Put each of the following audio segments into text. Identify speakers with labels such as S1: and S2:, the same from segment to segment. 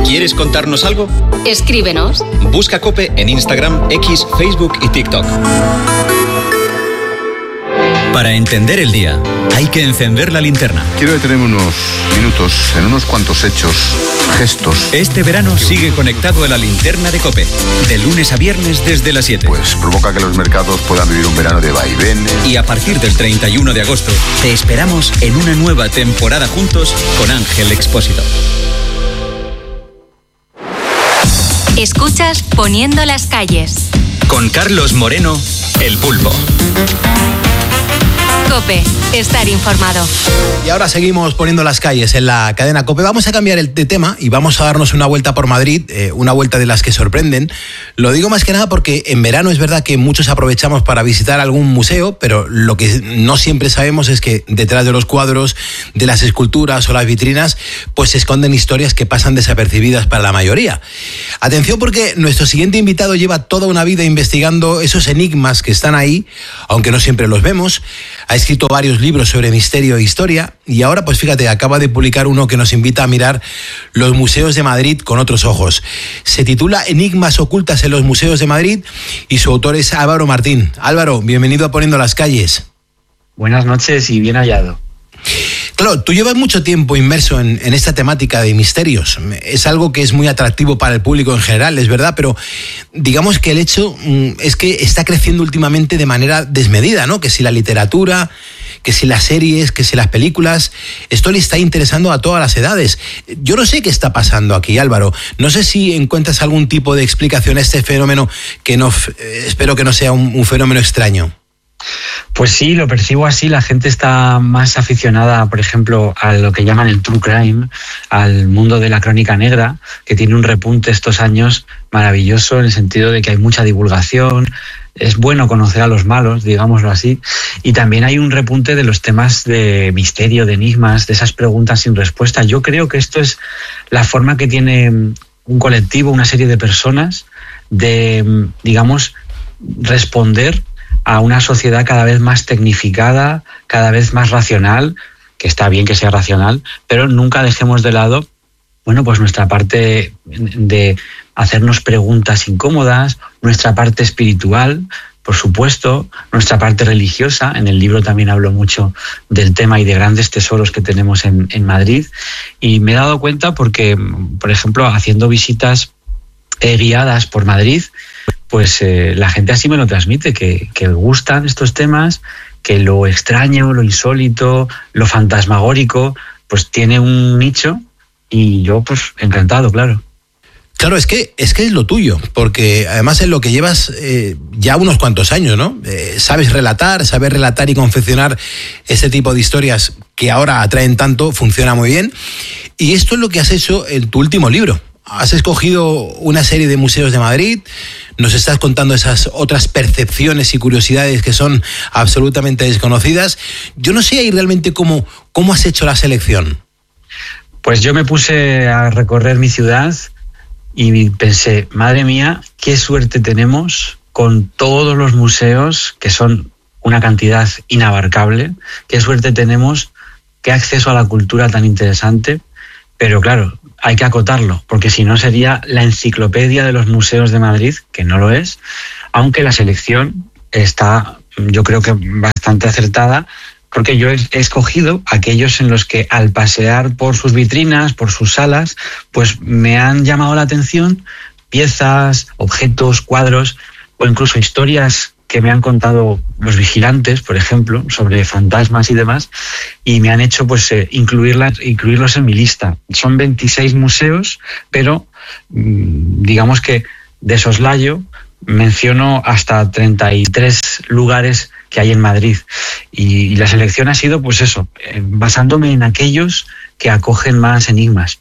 S1: ¿Quieres contarnos algo?
S2: Escríbenos.
S1: Busca COPE en Instagram, X, Facebook y TikTok. Para entender el día, hay que encender la linterna.
S3: Quiero detenerme unos minutos en unos cuantos hechos, gestos.
S1: Este verano sigue conectado a la linterna de COPE, de lunes a viernes desde las 7.
S3: Pues provoca que los mercados puedan vivir un verano de vaivenes.
S1: Y a partir del 31 de agosto, te esperamos en una nueva temporada juntos con Ángel Expósito.
S2: Escuchas Poniendo las calles.
S1: Con Carlos Moreno, El Pulpo.
S2: COPE, estar informado.
S4: Y ahora seguimos poniendo las calles en la cadena COPE. Vamos a cambiar de tema y vamos a darnos una vuelta por Madrid, una vuelta de las que sorprenden. Lo digo más que nada porque en verano es verdad que muchos aprovechamos para visitar algún museo, pero lo que no siempre sabemos es que detrás de los cuadros, de las esculturas o las vitrinas, pues se esconden historias que pasan desapercibidas para la mayoría. Atención, porque nuestro siguiente invitado lleva toda una vida investigando esos enigmas que están ahí, aunque no siempre los vemos. Ha escrito varios libros sobre misterio e historia y ahora, pues fíjate, acaba de publicar uno que nos invita a mirar los museos de Madrid con otros ojos. Se titula Enigmas ocultas en los museos de Madrid y su autor es Álvaro Martín. Álvaro, bienvenido a Poniendo las calles.
S5: Buenas noches y bien hallado.
S4: Claro, tú llevas mucho tiempo inmerso en esta temática de misterios. Es algo que es muy atractivo para el público en general, es verdad, pero digamos que el hecho es que está creciendo últimamente de manera desmedida, ¿no? Que si la literatura, que si las series, que si las películas, esto le está interesando a todas las edades. Yo no sé qué está pasando aquí, Álvaro. No sé si encuentras algún tipo de explicación a este fenómeno que no, espero que no sea un fenómeno extraño.
S5: Pues sí, lo percibo así. La gente está más aficionada, por ejemplo, a lo que llaman el true crime, al mundo de la crónica negra, que tiene un repunte estos años maravilloso en el sentido de que hay mucha divulgación. Es bueno conocer a los malos, digámoslo así. Y también hay un repunte de los temas de misterio, de enigmas, de esas preguntas sin respuesta. Yo creo que esto es la forma que tiene un colectivo, una serie de personas, de, digamos, responder a una sociedad cada vez más tecnificada, cada vez más racional, que está bien que sea racional, pero nunca dejemos de lado, bueno, pues nuestra parte de hacernos preguntas incómodas, nuestra parte espiritual, por supuesto, nuestra parte religiosa. En el libro también hablo mucho del tema y de grandes tesoros que tenemos en Madrid. Y me he dado cuenta porque, por ejemplo, haciendo visitas guiadas por Madrid, pues la gente así me lo transmite, que gustan estos temas, que lo extraño, lo insólito, lo fantasmagórico, pues tiene un nicho y yo pues encantado, claro.
S4: Claro, es que es lo tuyo, porque además es lo que llevas ya unos cuantos años, ¿no? Sabes relatar y confeccionar ese tipo de historias que ahora atraen tanto, funciona muy bien. Y esto es lo que has hecho en tu último libro. Has escogido una serie de museos de Madrid, nos estás contando esas otras percepciones y curiosidades que son absolutamente desconocidas. Yo no sé ahí realmente cómo has hecho la selección.
S5: Pues yo me puse a recorrer mi ciudad y pensé, madre mía, qué suerte tenemos con todos los museos, que son una cantidad inabarcable, qué suerte tenemos, qué acceso a la cultura tan interesante, pero claro, hay que acotarlo, porque si no sería la enciclopedia de los museos de Madrid, que no lo es, aunque la selección está, yo creo que bastante acertada, porque yo he escogido aquellos en los que al pasear por sus vitrinas, por sus salas, pues me han llamado la atención piezas, objetos, cuadros o incluso historias que me han contado los vigilantes, por ejemplo, sobre fantasmas y demás, y me han hecho pues incluirlos en mi lista. Son 26 museos, pero digamos que de soslayo menciono hasta 33 lugares que hay en Madrid. Y la selección ha sido pues eso, basándome en aquellos que acogen más enigmas.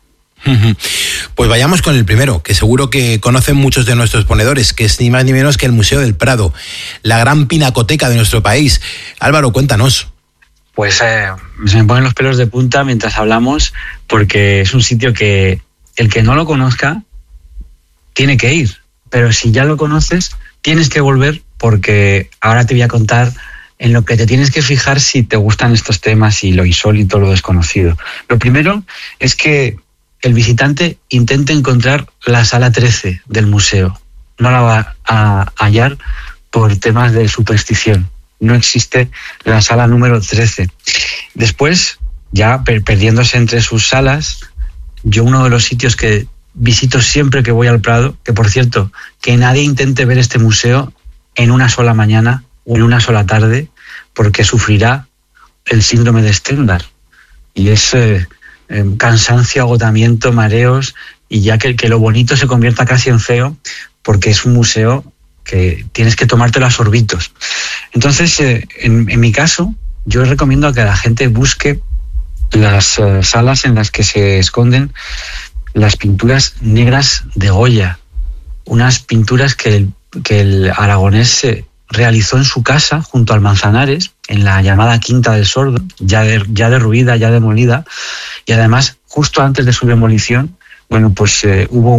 S4: Pues vayamos con el primero, que seguro que conocen muchos de nuestros ponedores, que es ni más ni menos que el Museo del Prado, la gran pinacoteca de nuestro país. Álvaro, cuéntanos.
S5: Pues se me ponen los pelos de punta mientras hablamos, porque es un sitio que el que no lo conozca tiene que ir, pero si ya lo conoces tienes que volver, porque ahora te voy a contar en lo que te tienes que fijar si te gustan estos temas y lo insólito, lo desconocido. Lo primero es que el visitante intente encontrar la sala 13 del museo. No la va a hallar por temas de superstición. No existe la sala número 13. Después, ya perdiéndose entre sus salas, yo uno de los sitios que visito siempre que voy al Prado, que por cierto, que nadie intente ver este museo en una sola mañana o en una sola tarde, porque sufrirá el síndrome de Stendhal. Y es cansancio, agotamiento, mareos, y ya que lo bonito se convierta casi en feo, porque es un museo que tienes que tomártelo a sorbitos. Entonces, en mi caso, yo recomiendo a que la gente busque las salas en las que se esconden las pinturas negras de Goya, unas pinturas que el aragonés realizó en su casa junto al Manzanares, en la llamada Quinta del Sordo, ya derruida, ya demolida, y además, justo antes de su demolición, bueno, pues hubo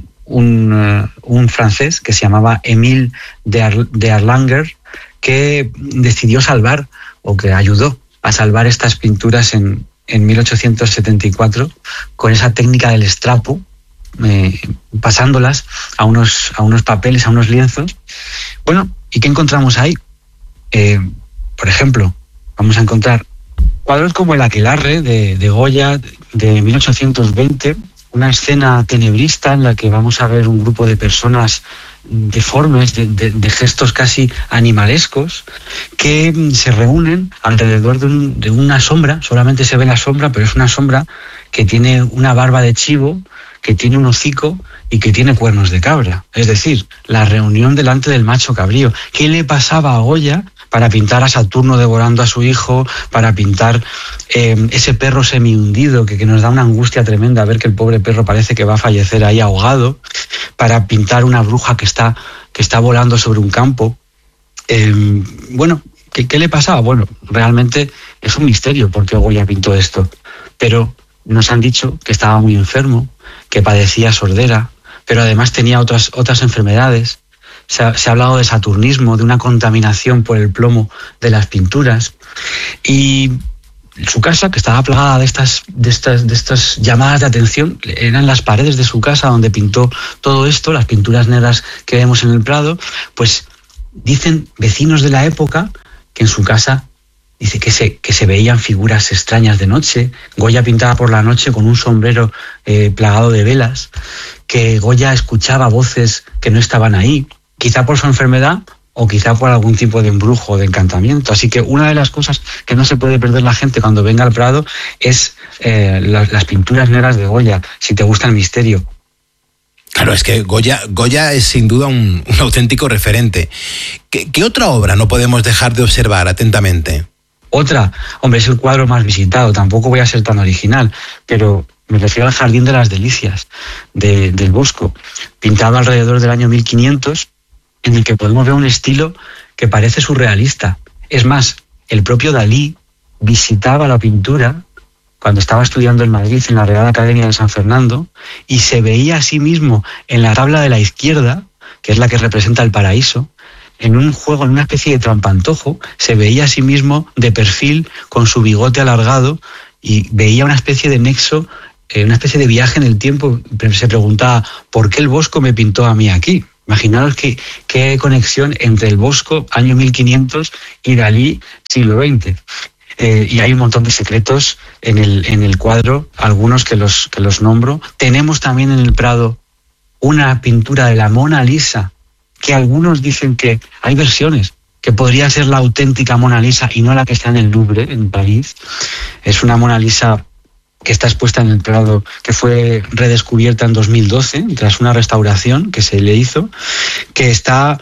S5: un francés que se llamaba Émile de Erlanger, que decidió salvar, o que ayudó a salvar estas pinturas en 1874 con esa técnica del estrapo, pasándolas a unos papeles, a unos lienzos. Bueno, ¿y qué encontramos ahí? Por ejemplo, vamos a encontrar cuadros como el Aquelarre de Goya de 1820, una escena tenebrista en la que vamos a ver un grupo de personas deformes, de gestos casi animalescos, que se reúnen alrededor de una sombra. Solamente se ve la sombra, pero es una sombra que tiene una barba de chivo, que tiene un hocico y que tiene cuernos de cabra. Es decir, la reunión delante del macho cabrío. ¿Qué le pasaba a Goya para pintar a Saturno devorando a su hijo, para pintar ese perro semihundido que nos da una angustia tremenda ver que el pobre perro parece que va a fallecer ahí ahogado, para pintar una bruja que está volando sobre un campo? Bueno, ¿qué le pasaba? Bueno, realmente es un misterio por qué Goya pintó esto, pero nos han dicho que estaba muy enfermo, que padecía sordera, pero además tenía otras enfermedades. Se ha hablado de saturnismo, de una contaminación por el plomo de las pinturas. Y su casa, que estaba plagada de estas llamadas de atención, eran las paredes de su casa donde pintó todo esto, las pinturas negras que vemos en el Prado. Pues dicen vecinos de la época que en su casa dice que se veían figuras extrañas de noche. Goya pintaba por la noche con un sombrero plagado de velas, que Goya escuchaba voces que no estaban ahí, quizá por su enfermedad o quizá por algún tipo de embrujo o de encantamiento. Así que una de las cosas que no se puede perder la gente cuando venga al Prado es las pinturas negras de Goya, si te gusta el misterio.
S4: Claro, es que Goya es sin duda un auténtico referente. ¿Qué otra obra no podemos dejar de observar atentamente?
S5: Otra, hombre, es el cuadro más visitado, tampoco voy a ser tan original, pero me refiero al Jardín de las Delicias del Bosco, pintado alrededor del año 1500, en el que podemos ver un estilo que parece surrealista. Es más, el propio Dalí visitaba la pintura cuando estaba estudiando en Madrid, en la Real Academia de San Fernando, y se veía a sí mismo en la tabla de la izquierda, que es la que representa el paraíso, en un juego, en una especie de trampantojo, se veía a sí mismo de perfil con su bigote alargado y veía una especie de nexo, una especie de viaje en el tiempo. Se preguntaba, ¿por qué el Bosco me pintó a mí aquí? Imaginaros qué conexión entre el Bosco, año 1500, y Dalí, siglo XX. Y hay un montón de secretos en el cuadro, algunos que los nombro. Tenemos también en el Prado una pintura de la Mona Lisa, que algunos dicen que hay versiones, que podría ser la auténtica Mona Lisa y no la que está en el Louvre, en París. Es una Mona Lisa que está expuesta en el Prado, que fue redescubierta en 2012, tras una restauración que se le hizo, que está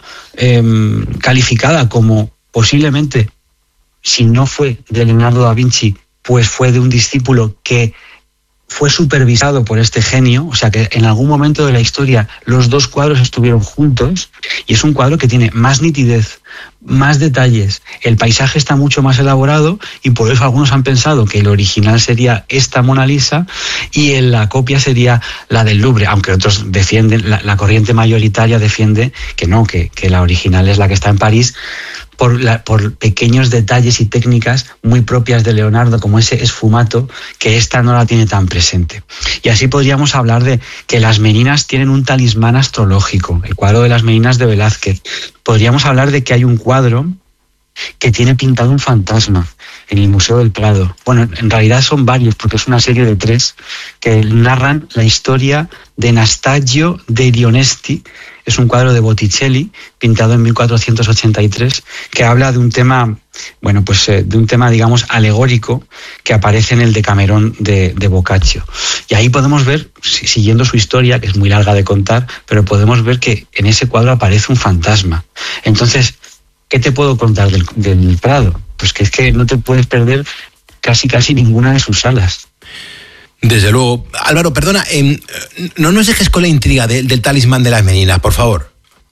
S5: calificada como posiblemente, si no fue de Leonardo da Vinci, pues fue de un discípulo que fue supervisado por este genio. O sea que en algún momento de la historia los dos cuadros estuvieron juntos, y es un cuadro que tiene más nitidez, más detalles, el paisaje está mucho más elaborado, y por eso algunos han pensado que el original sería esta Mona Lisa y la copia sería la del Louvre, aunque otros defienden, la corriente mayoritaria defiende que no, que la original es la que está en París, por pequeños detalles y técnicas muy propias de Leonardo, como ese esfumato, que esta no la tiene tan presente. Y así podríamos hablar de que las Meninas tienen un talismán astrológico, el cuadro de las Meninas de Velázquez. Podríamos hablar de que hay un cuadro que tiene pintado un fantasma en el Museo del Prado. Bueno, en realidad son varios, porque es una serie de 3 que narran la historia de Nastagio degli Onesti. Es un cuadro de Botticelli, pintado en 1483, que habla de un tema, de un tema, digamos, alegórico que aparece en el Decamerón de Boccaccio. Y ahí podemos ver, siguiendo su historia, que es muy larga de contar, pero podemos ver que en ese cuadro aparece un fantasma. Entonces, ¿qué te puedo contar del Prado? Pues que es que no te puedes perder casi ninguna de sus salas.
S4: Desde luego. Álvaro, perdona, no nos dejes con la intriga del talismán de las Meninas, por favor.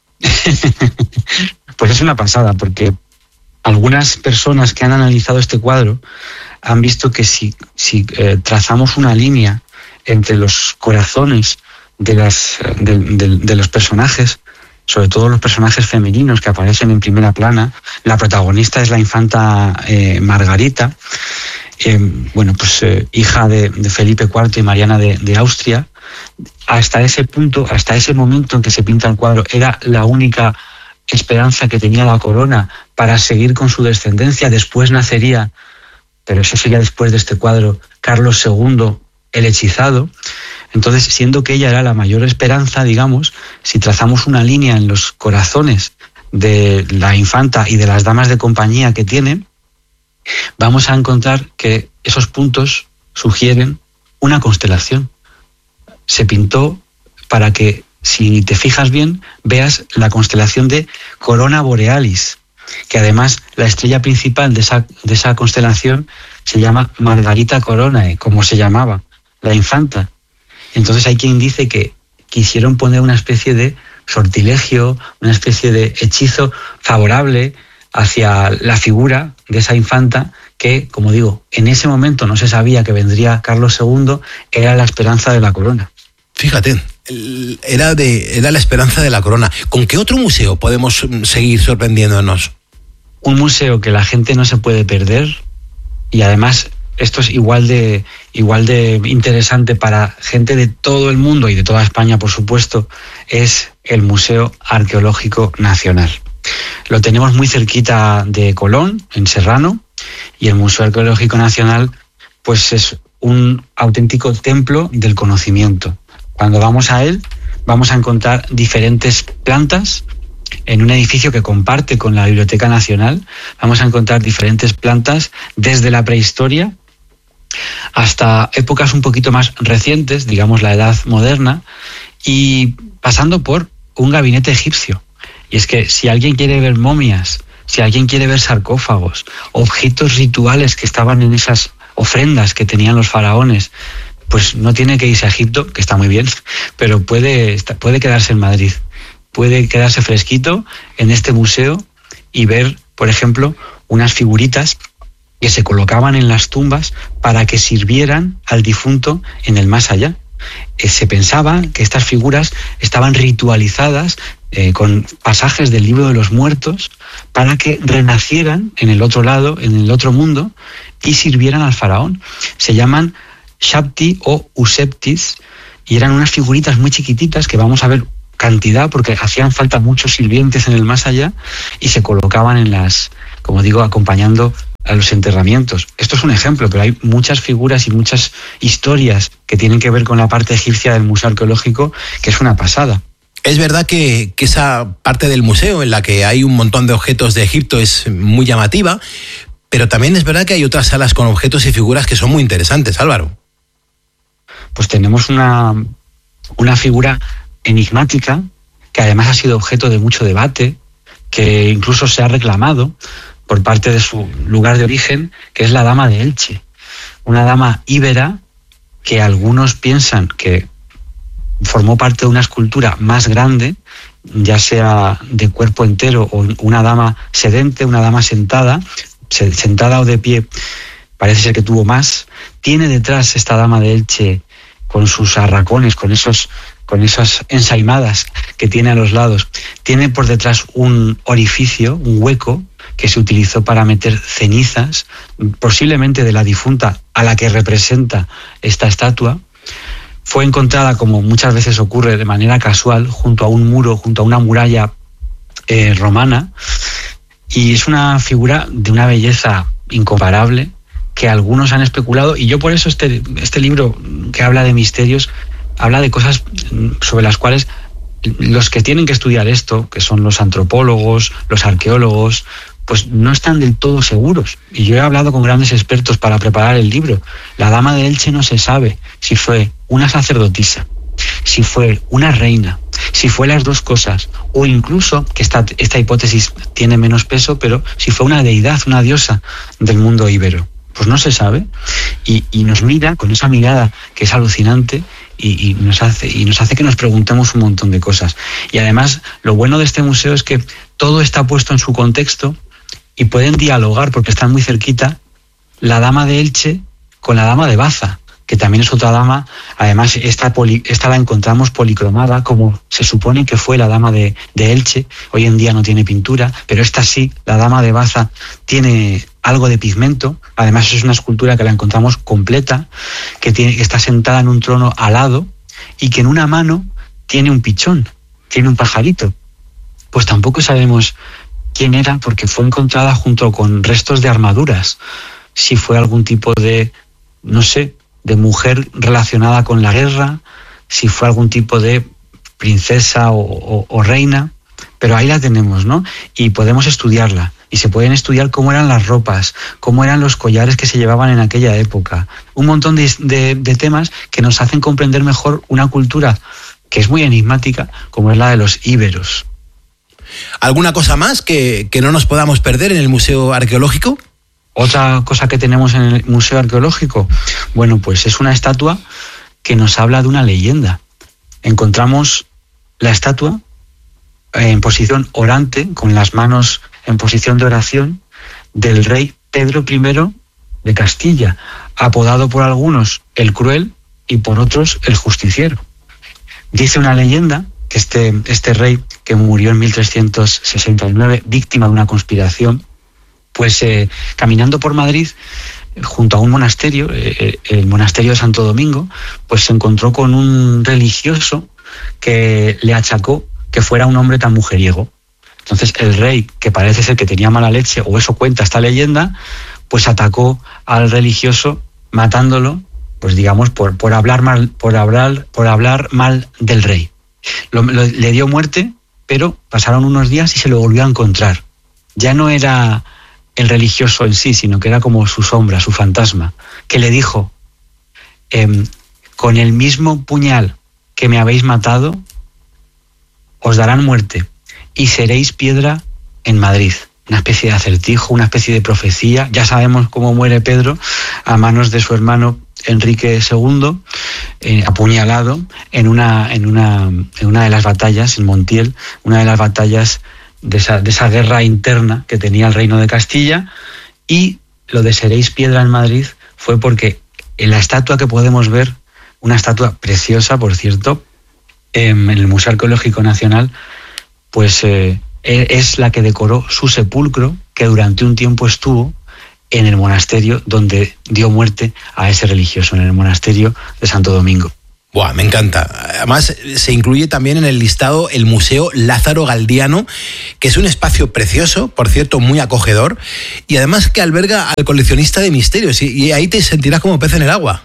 S5: Pues es una pasada, porque algunas personas que han analizado este cuadro han visto que si trazamos una línea entre los corazones de los personajes, sobre todo los personajes femeninos que aparecen en primera plana, la protagonista es la infanta Margarita, hija de Felipe IV y Mariana de Austria. Hasta ese punto, hasta ese momento en que se pinta el cuadro, era la única esperanza que tenía la corona para seguir con su descendencia. Después nacería, pero eso sería después de este cuadro, Carlos II, el hechizado. Entonces, siendo que ella era la mayor esperanza, digamos, si trazamos una línea en los corazones de la infanta y de las damas de compañía que tiene, vamos a encontrar que esos puntos sugieren una constelación. Se pintó para que, si te fijas bien, veas la constelación de Corona Borealis, que además la estrella principal de esa constelación se llama Margarita Coronae, como se llamaba la infanta. Entonces hay quien dice que quisieron poner una especie de sortilegio, una especie de hechizo favorable hacia la figura de esa infanta que, como digo, en ese momento no se sabía que vendría Carlos II, era la esperanza de la corona.
S4: Fíjate, era la esperanza de la corona. ¿Con qué otro museo podemos seguir sorprendiéndonos?
S5: Un museo que la gente no se puede perder, y además esto es igual de interesante para gente de todo el mundo y de toda España, por supuesto, es el Museo Arqueológico Nacional. Lo tenemos muy cerquita de Colón, en Serrano, y el Museo Arqueológico Nacional pues es un auténtico templo del conocimiento. Cuando vamos a él, vamos a encontrar diferentes plantas. En un edificio que comparte con la Biblioteca Nacional, vamos a encontrar diferentes plantas desde la prehistoria hasta épocas un poquito más recientes, digamos la Edad Moderna, y pasando por un gabinete egipcio. Y es que si alguien quiere ver momias, si alguien quiere ver sarcófagos, objetos rituales que estaban en esas ofrendas que tenían los faraones, pues no tiene que irse a Egipto, que está muy bien, pero puede quedarse en Madrid. Puede quedarse fresquito en este museo y ver, por ejemplo, unas figuritas que se colocaban en las tumbas para que sirvieran al difunto en el más allá. Se pensaba que estas figuras estaban ritualizadas con pasajes del libro de los muertos para que renacieran en el otro lado, en el otro mundo, y sirvieran al faraón. Se llaman Shabti o Useptis y eran unas figuritas muy chiquititas que vamos a ver cantidad porque hacían falta muchos sirvientes en el más allá y se colocaban en las, como digo, acompañando a los enterramientos. Esto es un ejemplo, pero hay muchas figuras y muchas historias que tienen que ver con la parte egipcia del Museo Arqueológico, que es una pasada.
S4: Es verdad que esa parte del museo en la que hay un montón de objetos de Egipto es muy llamativa, pero también es verdad que hay otras salas con objetos y figuras que son muy interesantes, Álvaro.
S5: Pues tenemos una figura enigmática que además ha sido objeto de mucho debate, que incluso se ha reclamado por parte de su lugar de origen, que es la Dama de Elche, una dama íbera que algunos piensan que formó parte de una escultura más grande, ya sea de cuerpo entero o una dama sedente, una dama sentada o de pie, parece ser que tuvo más. Tiene detrás esta Dama de Elche con sus arracones, con esas ensaimadas que tiene a los lados, tiene por detrás un orificio, un hueco, que se utilizó para meter cenizas, posiblemente de la difunta a la que representa esta estatua. Fue encontrada, como muchas veces ocurre de manera casual, junto a un muro, junto a una muralla romana, y es una figura de una belleza incomparable que algunos han especulado, y yo por eso este libro que habla de misterios habla de cosas sobre las cuales los que tienen que estudiar esto, que son los antropólogos, los arqueólogos, pues no están del todo seguros. Y yo he hablado con grandes expertos para preparar el libro. La dama de Elche no se sabe si fue una sacerdotisa, si fue una reina, si fue las dos cosas, o incluso, que esta hipótesis tiene menos peso, pero si fue una deidad, una diosa del mundo íbero. Pues no se sabe, y nos mira con esa mirada que es alucinante y nos hace que nos preguntemos un montón de cosas. Y además, lo bueno de este museo es que todo está puesto en su contexto y pueden dialogar, porque están muy cerquita, la dama de Elche con la dama de Baza, que también es otra dama. Además, esta la encontramos policromada, como se supone que fue la dama de Elche. Hoy en día no tiene pintura, pero esta sí, la dama de Baza, tiene algo de pigmento. Además, es una escultura que la encontramos completa, que está sentada en un trono alado y que en una mano tiene un pichón, tiene un pajarito. Pues tampoco sabemos quién era, porque fue encontrada junto con restos de armaduras. Si fue algún tipo de, no sé, de mujer relacionada con la guerra, si fue algún tipo de princesa o reina, pero ahí la tenemos, ¿no? Y podemos estudiarla, y se pueden estudiar cómo eran las ropas, cómo eran los collares que se llevaban en aquella época, un montón de temas que nos hacen comprender mejor una cultura que es muy enigmática, como es la de los íberos.
S4: ¿Alguna cosa más que no nos podamos perder en el Museo Arqueológico?
S5: Otra cosa que tenemos en el Museo Arqueológico, bueno, pues es una estatua que nos habla de una leyenda. Encontramos la estatua en posición orante, con las manos en posición de oración, del rey Pedro I de Castilla, apodado por algunos el Cruel y por otros el Justiciero. Dice una leyenda que este rey, que murió en 1369, víctima de una conspiración, pues caminando por Madrid, junto a un monasterio, el monasterio de Santo Domingo, pues se encontró con un religioso que le achacó que fuera un hombre tan mujeriego. Entonces el rey, que parece ser que tenía mala leche, o eso cuenta esta leyenda, pues atacó al religioso, matándolo, pues digamos, por hablar mal del rey. Le dio muerte, pero pasaron unos días y se lo volvió a encontrar. Ya no era el religioso en sí, sino que era como su sombra, su fantasma, que le dijo, con el mismo puñal que me habéis matado, os darán muerte y seréis piedra en Madrid. Una especie de acertijo, una especie de profecía. Ya sabemos cómo muere Pedro a manos de su hermano Enrique II, apuñalado en una de las batallas, en Montiel, una de las batallas de esa guerra interna que tenía el Reino de Castilla. Y lo de seréis piedra en Madrid fue porque en la estatua que podemos ver, una estatua preciosa, por cierto, en el Museo Arqueológico Nacional, pues es la que decoró su sepulcro, que durante un tiempo estuvo en el monasterio donde dio muerte a ese religioso, en el monasterio de Santo Domingo.
S4: Buah, me encanta. Además, se incluye también en el listado el Museo Lázaro Galdiano, que es un espacio precioso, por cierto, muy acogedor, y además que alberga al coleccionista de misterios, y ahí te sentirás como pez en el agua.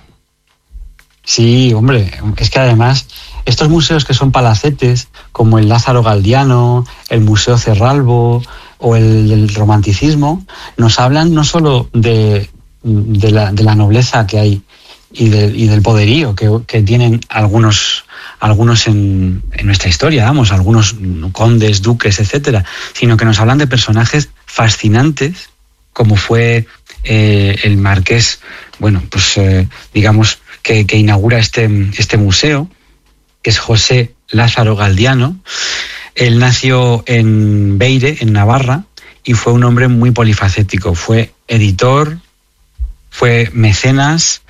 S5: Sí, hombre, es que además estos museos que son palacetes, como el Lázaro Galdiano, el Museo Cerralbo o el del Romanticismo, nos hablan no solo de la nobleza que hay y del poderío que tienen algunos en nuestra historia, vamos, algunos condes, duques, etcétera, sino que nos hablan de personajes fascinantes, como fue el marqués, bueno, pues digamos que inaugura este museo, que es José Lázaro Galdiano. Él nació en Beire, en Navarra, y fue un hombre muy polifacético. Fue editor, fue mecenas,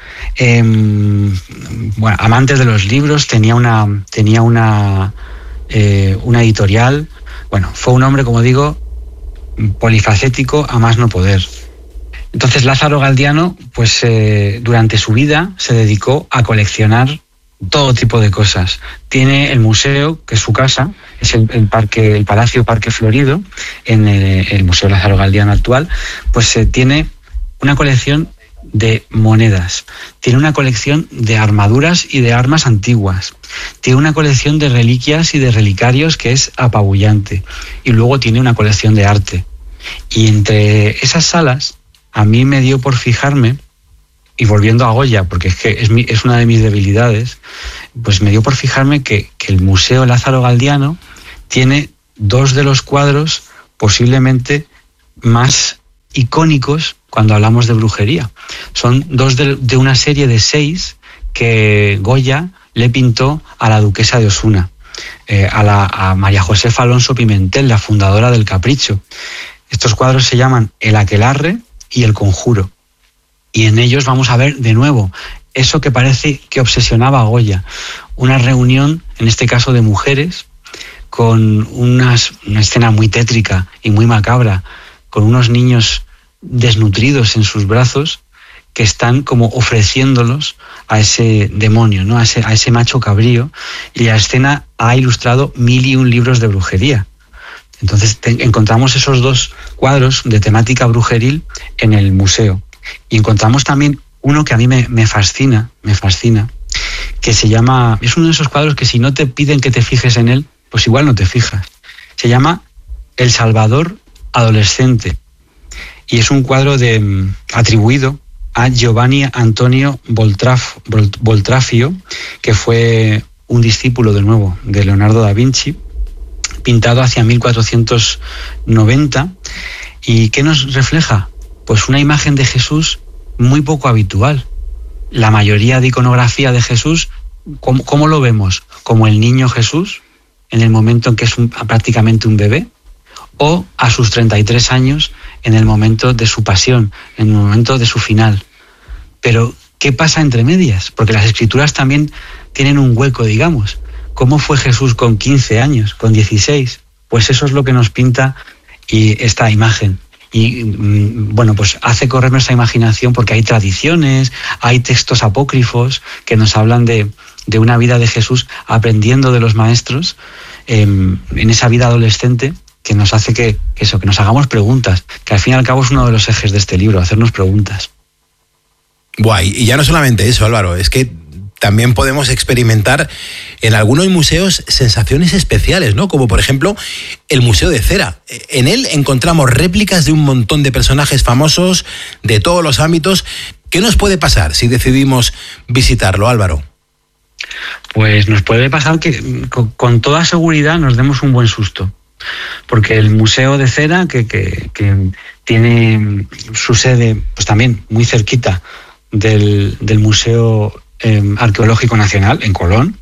S5: bueno, amantes de los libros, tenía una editorial. Bueno, fue un hombre, como digo, polifacético a más no poder. Entonces Lázaro Galdiano, pues durante su vida se dedicó a coleccionar todo tipo de cosas. Tiene el museo, que es su casa, es el Palacio Parque Florido, en el Museo Lázaro Galdiano actual, pues tiene una colección de monedas, tiene una colección de armaduras y de armas antiguas, tiene una colección de reliquias y de relicarios que es apabullante, y luego tiene una colección de arte. Y entre esas salas, a mí me dio por fijarme, y volviendo a Goya, porque es que es una de mis debilidades, pues me dio por fijarme que el Museo Lázaro Galdiano tiene 2 de los cuadros posiblemente más icónicos cuando hablamos de brujería. Son 2 de una serie de 6 que Goya le pintó a la duquesa de Osuna, a María Josefa Alonso Pimentel, la fundadora del Capricho. Estos cuadros se llaman El Aquelarre y El Conjuro. Y en ellos vamos a ver de nuevo eso que parece que obsesionaba a Goya. Una reunión, en este caso de mujeres, con una escena muy tétrica y muy macabra, con unos niños desnutridos en sus brazos que están como ofreciéndolos a ese demonio, ¿no? a ese macho cabrío. Y la escena ha ilustrado 1001 libros de brujería. Entonces encontramos esos 2 cuadros de temática brujeril en el museo. Y encontramos también uno que a mí me fascina, que se llama, es uno de esos cuadros que si no te piden que te fijes en él, pues igual no te fijas. Se llama El Salvador adolescente. Y es un cuadro atribuido a Giovanni Antonio Boltrafio, que fue un discípulo de nuevo de Leonardo da Vinci, pintado hacia 1490. ¿Y qué nos refleja? Pues una imagen de Jesús muy poco habitual. La mayoría de iconografía de Jesús, ¿cómo lo vemos? ¿Como el niño Jesús, en el momento en que es prácticamente un bebé? ¿O a sus 33 años, en el momento de su pasión, en el momento de su final? Pero, ¿qué pasa entre medias? Porque las escrituras también tienen un hueco, digamos. ¿Cómo fue Jesús con 15 años, con 16? Pues eso es lo que nos pinta esta imagen. Y bueno, pues hace correr nuestra imaginación porque hay tradiciones, hay textos apócrifos que nos hablan de una vida de Jesús aprendiendo de los maestros en esa vida adolescente, que nos hace que nos hagamos preguntas, que al fin y al cabo es uno de los ejes de este libro, hacernos preguntas.
S4: Guay, y ya no solamente eso, Álvaro, es que también podemos experimentar en algunos museos sensaciones especiales, ¿no? Como por ejemplo el Museo de Cera. En él encontramos réplicas de un montón de personajes famosos de todos los ámbitos. ¿Qué nos puede pasar si decidimos visitarlo, Álvaro?
S5: Pues nos puede pasar que con toda seguridad nos demos un buen susto. Porque el Museo de Cera, que tiene su sede pues también muy cerquita del Museo Arqueológico Nacional, en Colón,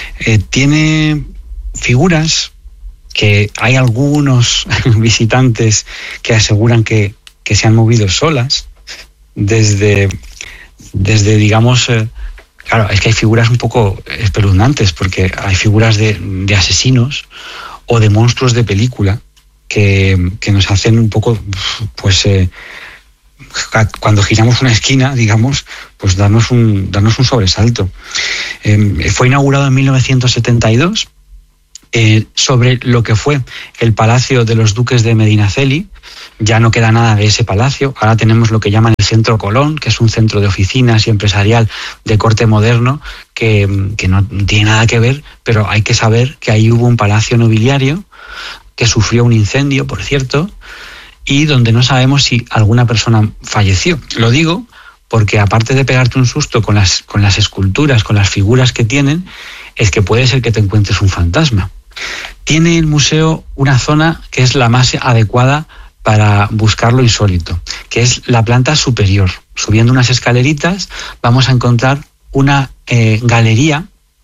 S5: tiene figuras que hay algunos visitantes que aseguran que se han movido solas desde digamos, claro, es que hay figuras un poco espeluznantes, porque hay figuras de asesinos o de monstruos de película que nos hacen un poco, pues cuando giramos una esquina, digamos, pues darnos un sobresalto. Fue inaugurado en 1972 sobre lo que fue el Palacio de los Duques de Medinaceli. Ya no queda nada de ese palacio. Ahora tenemos lo que llaman el Centro Colón, que es un centro de oficinas y empresarial de corte moderno que no tiene nada que ver, pero hay que saber que ahí hubo un palacio nobiliario que sufrió un incendio, por cierto, y donde no sabemos si alguna persona falleció. Lo digo porque aparte de pegarte un susto con las esculturas, con las figuras que tienen, es que puede ser que te encuentres un fantasma. Tiene el museo una zona que es la más adecuada para buscar lo insólito, que es la planta superior. Subiendo unas escaleritas vamos a encontrar una galería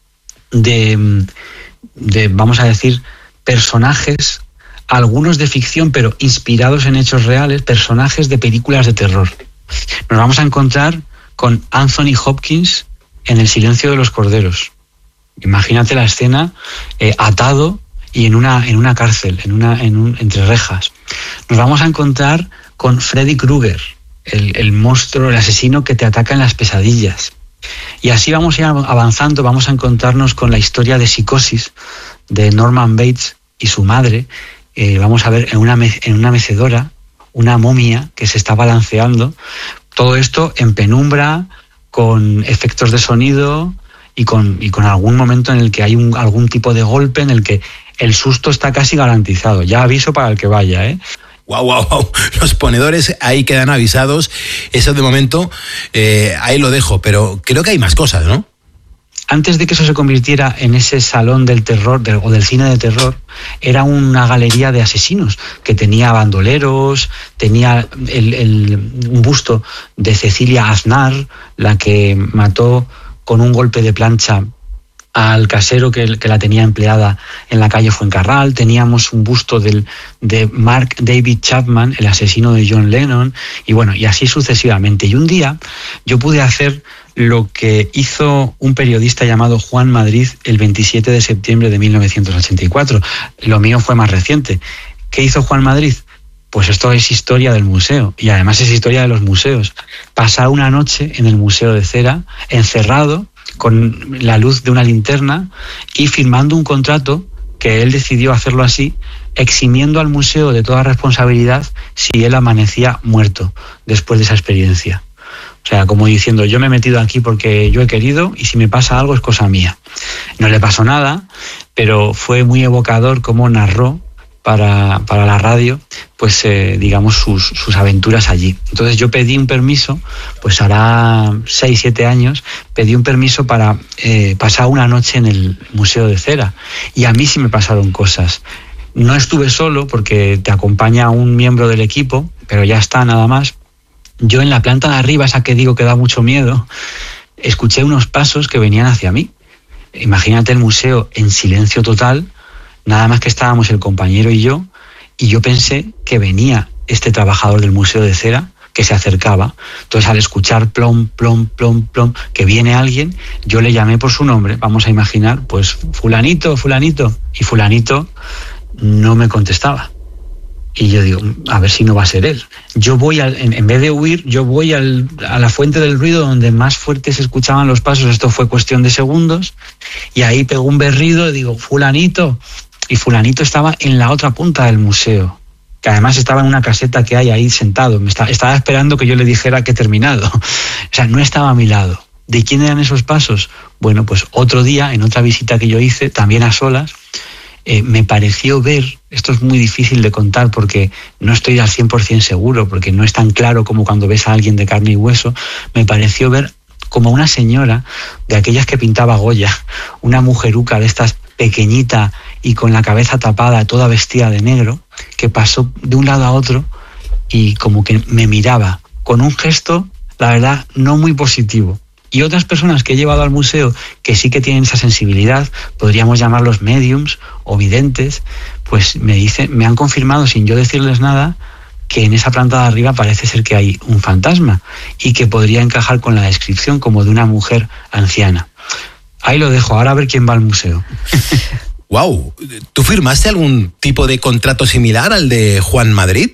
S5: de, vamos a decir, personajes, algunos de ficción, pero inspirados en hechos reales, personajes de películas de terror. Nos vamos a encontrar con Anthony Hopkins en El silencio de los corderos. Imagínate la escena, atado y en una cárcel, entre rejas. Nos vamos a encontrar con Freddy Krueger, el monstruo, el asesino que te ataca en las pesadillas. Y así vamos a ir avanzando, vamos a encontrarnos con la historia de Psicosis de Norman Bates y su madre. Vamos a ver en una mecedora una momia que se está balanceando. Todo esto en penumbra, con efectos de sonido y con algún momento en el que hay algún tipo de golpe en el que el susto está casi garantizado. Ya aviso para el que vaya, ¿eh?
S4: Wow. Los ponedores ahí quedan avisados. Eso de momento, ahí lo dejo, pero creo que hay más cosas, ¿no?
S5: Antes de que eso se convirtiera en ese salón del terror o del cine de terror, era una galería de asesinos que tenía bandoleros, tenía un busto de Cecilia Aznar, la que mató con un golpe de plancha al casero que la tenía empleada en la calle Fuencarral. Teníamos un busto de Mark David Chapman, el asesino de John Lennon, y así sucesivamente. Y un día yo pude hacer lo que hizo un periodista llamado Juan Madrid el 27 de septiembre de 1984. Lo mío fue más reciente. ¿Qué hizo Juan Madrid? Pues esto es historia del museo, y además es historia de los museos. Pasar una noche en el Museo de Cera, encerrado, con la luz de una linterna y firmando un contrato que él decidió hacerlo así, eximiendo al museo de toda responsabilidad si él amanecía muerto después de esa experiencia. O sea, como diciendo, yo me he metido aquí porque yo he querido y si me pasa algo es cosa mía. No le pasó nada, pero fue muy evocador cómo narró para la radio, pues sus aventuras allí. Entonces yo pedí un permiso, pues hará 6-7 años, pedí un permiso para pasar una noche en el Museo de Cera. Y a mí sí me pasaron cosas. No estuve solo porque te acompaña un miembro del equipo, pero ya está, nada más. Yo en la planta de arriba, esa que digo que da mucho miedo, escuché unos pasos que venían hacia mí. Imagínate el museo en silencio total, nada más que estábamos el compañero y yo pensé que venía este trabajador del Museo de Cera que se acercaba. Entonces, al escuchar plom, plom, plom, plom, que viene alguien, yo le llamé por su nombre. Vamos a imaginar, pues, fulanito, fulanito. Y fulanito no me contestaba. Y yo digo, a ver si no va a ser él. Yo voy, en vez de huir, yo voy a la fuente del ruido donde más fuerte se escuchaban los pasos. Esto fue cuestión de segundos. Y ahí pegó un berrido y digo, fulanito. Y fulanito estaba en la otra punta del museo, que además estaba en una caseta que hay ahí sentado. Estaba esperando que yo le dijera que he terminado. O sea, no estaba a mi lado. ¿De quién eran esos pasos? Bueno, pues otro día, en otra visita que yo hice, también a solas, me pareció ver, esto es muy difícil de contar porque no estoy al 100% seguro, porque no es tan claro como cuando ves a alguien de carne y hueso, me pareció ver como una señora de aquellas que pintaba Goya, una mujeruca de estas pequeñita y con la cabeza tapada, toda vestida de negro, que pasó de un lado a otro y como que me miraba con un gesto, la verdad, no muy positivo. Y otras personas que he llevado al museo que sí que tienen esa sensibilidad, podríamos llamarlos mediums o videntes, pues me han confirmado sin yo decirles nada que en esa planta de arriba parece ser que hay un fantasma y que podría encajar con la descripción como de una mujer anciana. Ahí lo dejo, ahora a ver quién va al museo.
S4: Wow, ¿tú firmaste algún tipo de contrato similar al de Juan Madrid?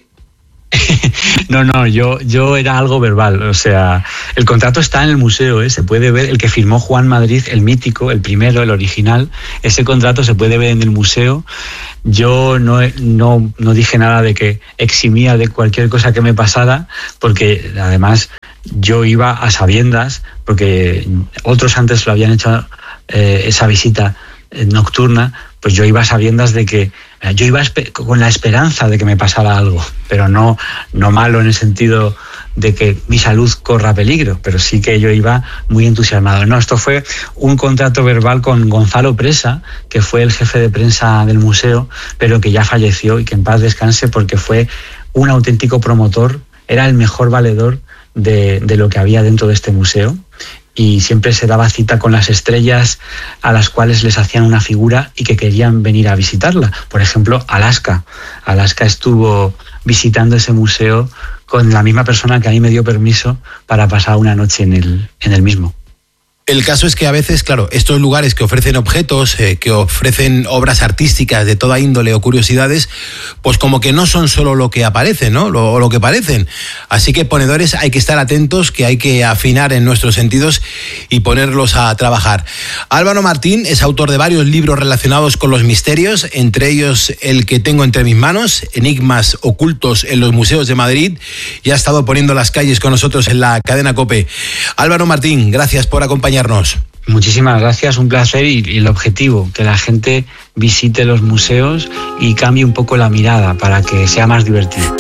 S5: No, yo era algo verbal, o sea, el contrato está en el museo, se puede ver, el que firmó Juan Madrid, el mítico, el primero, el original, ese contrato se puede ver en el museo. Yo no dije nada de que eximía de cualquier cosa que me pasara, porque además yo iba a sabiendas, porque otros antes lo habían hecho esa visita nocturna, pues yo iba a sabiendas de que yo iba con la esperanza de que me pasara algo, pero no malo en el sentido de que mi salud corra peligro, pero sí que yo iba muy entusiasmado. No, esto fue un contrato verbal con Gonzalo Presa, que fue el jefe de prensa del museo, pero que ya falleció y que en paz descanse porque fue un auténtico promotor, era el mejor valedor de lo que había dentro de este museo. Y siempre se daba cita con las estrellas a las cuales les hacían una figura y que querían venir a visitarla. Por ejemplo, Alaska. Alaska estuvo visitando ese museo con la misma persona que a mí me dio permiso para pasar una noche en el mismo.
S4: El caso es que a veces, claro, estos lugares que ofrecen objetos, que ofrecen obras artísticas de toda índole o curiosidades, pues como que no son solo lo que aparece, ¿no? Lo que parecen. Así que, ponedores, hay que estar atentos, que hay que afinar en nuestros sentidos y ponerlos a trabajar. Álvaro Martín es autor de varios libros relacionados con los misterios, entre ellos el que tengo entre mis manos, Enigmas ocultos en los museos de Madrid, y ha estado poniendo las calles con nosotros en la cadena COPE. Álvaro Martín, gracias por acompañarnos.
S5: Muchísimas gracias, un placer, y el objetivo, que la gente visite los museos y cambie un poco la mirada para que sea más divertido.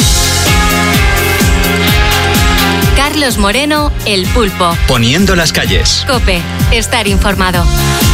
S2: Carlos Moreno, El Pulpo.
S1: Poniendo las calles.
S2: COPE, estar informado.